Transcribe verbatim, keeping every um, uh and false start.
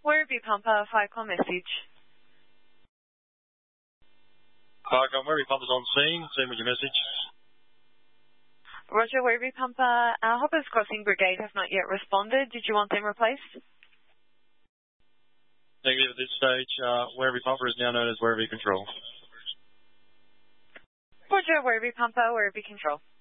Werribee Pumper, Firecon message. Firecon, Werribee Pumper's on scene. Send me your message. Roger, Werribee Pumper. Our Hoppers Crossing Brigade have not yet responded. Did you want them replaced? Negative at this stage. Uh, Werribee Pumper is now known as Werribee Control. Roger, Werribee Pumper, Werribee Control.